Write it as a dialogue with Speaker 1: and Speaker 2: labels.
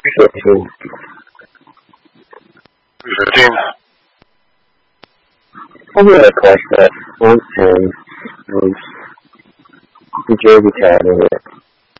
Speaker 1: 15.
Speaker 2: 15.
Speaker 1: I'm going to question that. 14 was the Jersey Town area.